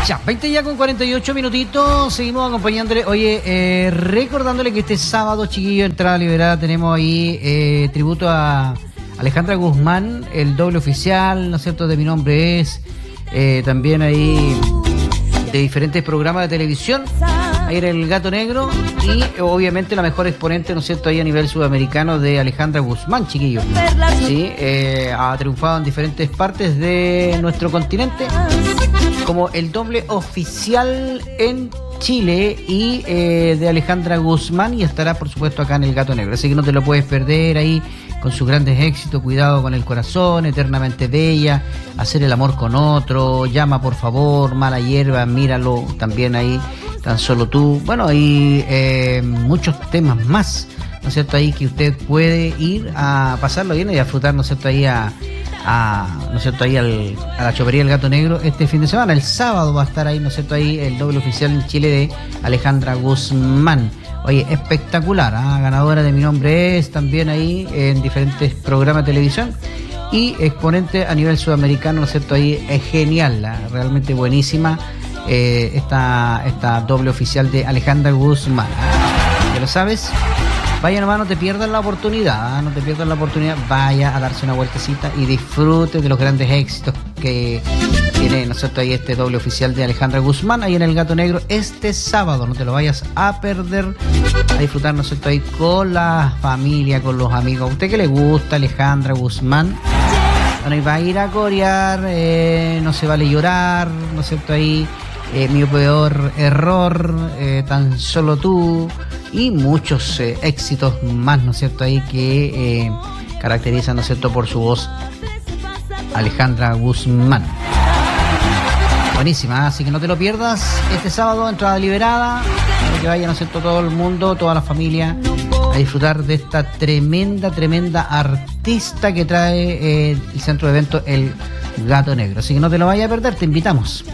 Ya, 20 ya con 48 minutitos, seguimos acompañándole. Oye, recordándole que este sábado, chiquillo, entrada liberada, tenemos ahí tributo a Alejandra Guzmán, el doble oficial, ¿no es cierto?, de Mi Nombre Es, también ahí de diferentes programas de televisión, ahí era El Gato Negro, y obviamente la mejor exponente, ¿no es cierto?, ahí a nivel sudamericano de Alejandra Guzmán, chiquillo. Sí, ha triunfado en diferentes partes de nuestro continente como el doble oficial en Chile y de Alejandra Guzmán, y estará por supuesto acá en El Gato Negro, así que no te lo puedes perder ahí con sus grandes éxitos. Cuidado con el corazón, Eternamente Bella, Hacer el amor con otro, Llama por favor, Mala hierba, Míralo, también ahí Tan solo tú, bueno, hay muchos temas más, ¿no es cierto?, ahí que usted puede ir a pasarlo bien y a disfrutar, ¿no es cierto?, ahí ¿no es cierto?, ahí a la chopería del Gato Negro este fin de semana. El sábado va a estar ahí, ¿no es cierto?, ahí el doble oficial en Chile de Alejandra Guzmán. Oye, espectacular, ganadora de Mi Nombre Es, también ahí en diferentes programas de televisión, y exponente a nivel sudamericano, ¿no es cierto?, ahí es genial, realmente buenísima esta doble oficial de Alejandra Guzmán. ¿Ya lo sabes? Vaya nomás, no te pierdas la oportunidad, no te pierdas la oportunidad, vaya a darse una vueltecita y disfrute de los grandes éxitos que tiene, ¿no es cierto?, ahí este doble oficial de Alejandra Guzmán, ahí en El Gato Negro, este sábado, no te lo vayas a perder, a disfrutar, ¿no es cierto?, ahí con la familia, con los amigos. ¿A usted que le gusta Alejandra Guzmán? Bueno, y va a ir a corear, No se vale llorar, ¿no es cierto?, ahí Mi peor error, Tan solo tú, y muchos éxitos más, ¿no es cierto?, ahí que caracterizan, ¿no es cierto?, por su voz Alejandra Guzmán. Buenísima, así que no te lo pierdas este sábado, entrada liberada, para que vaya, ¿no es cierto?, todo el mundo, toda la familia, a disfrutar de esta tremenda artista que trae el centro de eventos El Gato Negro. Así que no te lo vayas a perder, te invitamos.